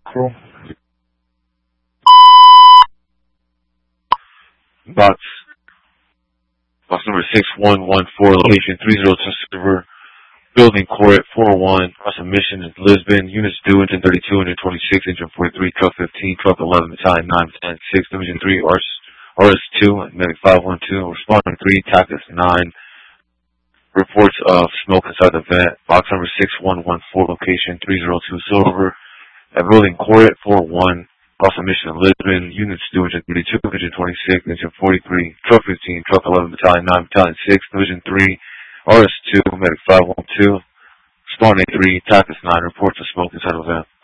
Cool. Box number 6114, location 302 server, building Court 401, Russell Mission in Lisbon, units due, engine 32, engine 26, engine 43, truck 15, truck 11, battalion 9, battalion 6, division 3, RS2, medic 512, responding 3, tactics 9, reports of smoke inside the vent, box number 6114, location 302 silver, at building Court 401, Russell Mission in Lisbon, units due, engine 32, engine 26, engine 43, truck 15, truck 11, battalion 9, battalion 6, division 3, RS2, medic 512, responding 3, tactics 9, reports of smoke inside the vent.